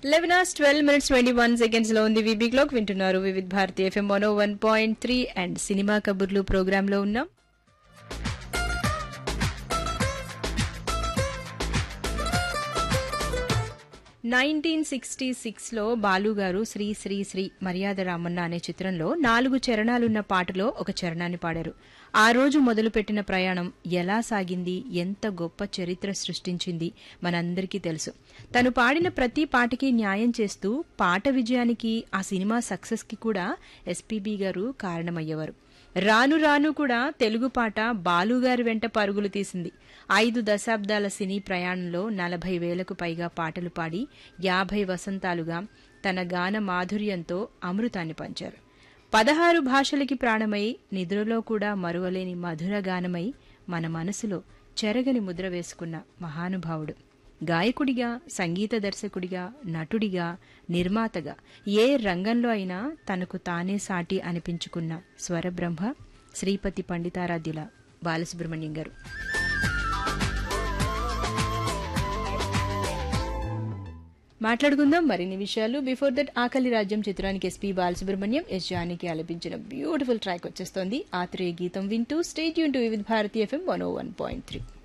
11 hours 12 minutes 21 seconds లో ఉంది VB clock వింటున్నారు Vividh Bharati FM 101.3 and cinema కబుర్లు ప్రోగ్రామ్ లో ఉన్నాం. నైన్టీన్ 66లో బాలుగారు శ్రీ శ్రీ శ్రీ మర్యాద రామన్న అనే చిత్రంలో 4 చరణాలున్న పాటలో ఒక చరణాన్ని పాడారు. ఆ రోజు మొదలుపెట్టిన ప్రయాణం ఎలా సాగింది, ఎంత గొప్ప చరిత్ర సృష్టించింది మనందరికీ తెలుసు. తను పాడిన ప్రతి పాటకి న్యాయం చేస్తూ పాట విజయానికి, ఆ సినిమా సక్సెస్ కి కూడా ఎస్పీబీ గారు కారణమయ్యేవారు. రాను రాను కూడా తెలుగు పాట బాలుగారి వెంట పరుగులు తీసింది. 5 దశాబ్దాల సినీ ప్రయాణంలో 40,000కు పైగా పాటలు పాడి 50 వసంతాలుగా తన గాన మాధుర్యంతో అమృతాన్ని పంచారు. 16 భాషలకి ప్రాణమై, నిద్రలో కూడా మరువలేని మధుర గానమై మన మనసులో చెరగని ముద్ర వేసుకున్న మహానుభావుడు. గాయకుడిగా, సంగీత దర్శకుడిగా, నటుడిగా, నిర్మాతగా ఏ రంగంలో అయినా తనకు తానే సాటి అనిపించుకున్న స్వరబ్రహ్మ శ్రీపతి పండితారాధ్యుల బాలసుబ్రహ్మణ్యం గారు. మాట్లాడుకుందాం మరిన్ని విషయాలు. బిఫోర్ దట్ ఆకలి రాజ్యం చిత్రానికి ఎస్పీ బాలసుబ్రహ్మణ్యం, ఎస్ జానకి ఆలపించిన బ్యూటిఫుల్ ట్రాక్ వచ్చేస్తోంది. ఆత్రేయ గీతం వింటూ stay tune to Vividh Bharati FM 101.3.